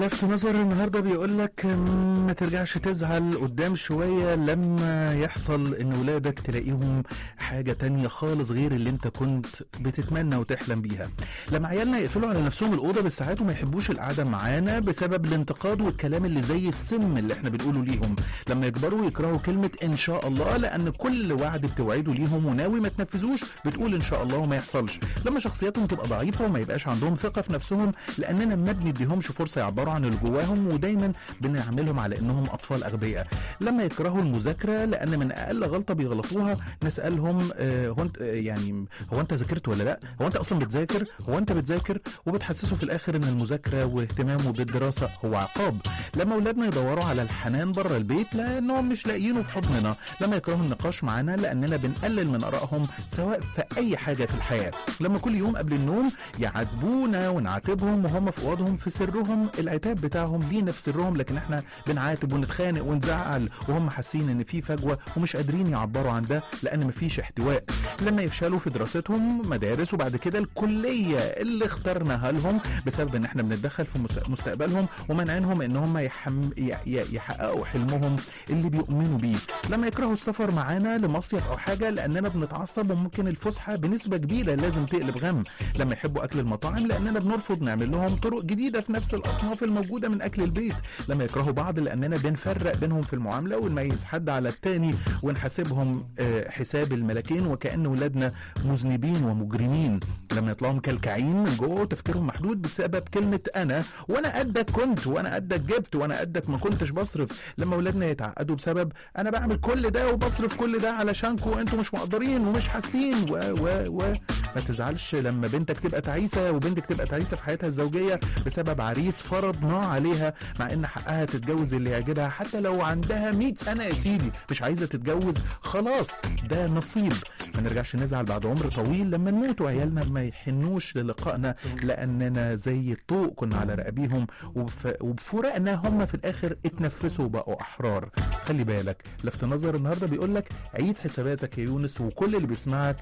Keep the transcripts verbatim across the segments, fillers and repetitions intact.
لفت نظر النهارده بيقول لك ما ترجعش تزعل قدام شويه لما يحصل ان ولادك تلاقيهم حاجه تانية خالص غير اللي انت كنت بتتمنى وتحلم بيها. لما عيالنا يقفلوا على نفسهم الاوضه بالساعات وما يحبوش القعده معانا بسبب الانتقاد والكلام اللي زي السم اللي احنا بنقوله ليهم، لما يكبروا يكرهوا كلمه ان شاء الله لان كل وعد بتوعده ليهم وناوي ما تنفذوش بتقول ان شاء الله وما يحصلش، لما شخصياتهم تبقى ضعيفه وما يبقاش عندهم ثقه في نفسهم لاننا ما بنديهمش فرصه يعبروا عن اللي جواهم ودايما بنعملهم على انهم اطفال اغبياء، لما يكرهوا المذاكره لان من اقل غلطه بيغلطوها نسالهم آه هو انت آه يعني هو انت ذاكرت ولا لا؟ هو انت اصلا بتذاكر؟ هو انت بتذاكر؟ وبتحسسه في الاخر ان المذاكره واهتمامه بالدراسه هو عقاب، لما اولادنا يدوروا على الحنان بره البيت لانهم مش لاقيينه في حضننا، لما يكرهوا النقاش معانا لاننا بنقلل من ارائهم سواء في اي حاجه في الحياه، لما كل يوم قبل النوم يعاتبونا ونعاتبهم وهم في اوضهم في سرهم العتاب بتاعهم لينا في سرهم، لكن احنا بنعاتب ونتخانق ونزعل وهم حاسين ان في فجوه ومش قادرين يعبروا عن ده لان مفيش احتواء، لما يفشلوا في دراستهم مدارس وبعد كده الكليه اللي اخترناها لهم بسبب ان احنا بنتدخل في مستقبلهم ومنعنهم ان هم يحم... يحققوا حلمهم اللي بيؤمنوا بيه، لما يكرهوا السفر معانا لمصيف او حاجه لاننا بنتعصب وممكن الفسحه بنسبه كبيره لازم تقلب غم، لما يحبوا اكل المطاعم لاننا بنرفض نعمل لهم طرق جديده في نفس الاصناف الموجوده من اكل البيت، لما يكرهوا بعض لاننا بنفرق بينهم في المعامله ونميز حد على التاني ونحاسبهم حساب الملكين وكأن ولادنا مذنبين ومجرمين، لما يطلعوا مكلكعين من جوه وتفكيرهم محدود بسبب كلمه انا وانا قدك كنت وانا قدك جبت وانا قدك ما كنتش بصرف، لما ولادنا يتعقدوا بسبب انا بعمل كل ده وبصرف كل ده علشانكم وانتم مش مقدرين ومش حاسين و و و ما تزعلش لما بنتك تبقى تعيسه وبنتك تبقى تعيسه في حياتها الزوجيه بسبب عريس فرضناه عليها مع ان حقها تتجوز اللي يعجبها حتى لو عندها مية سنه يا سيدي مش عايزه تتجوز خلاص ده نصيب، ما نرجعش نزعل بعد عمر طويل لما نموت وعيالنا ما يحنوش للقائنا لاننا زي الطوق كنا على رقابيهم وبف... وبفرقنا هم في الاخر اتنفسوا وبقوا احرار. خلي بالك لفت نظر النهارده بيقول لك عيد حساباتك يا يونس وكل اللي بيسمعك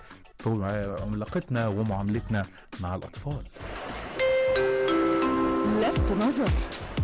في علاقتنا ومعاملتنا مع الاطفال. لفت نظر